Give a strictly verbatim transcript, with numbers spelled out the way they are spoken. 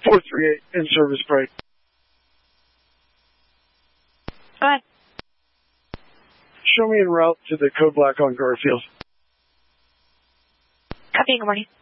four three eight in service, Bright. Go ahead. Show me en route to the code black on Garfield. Copy, good morning.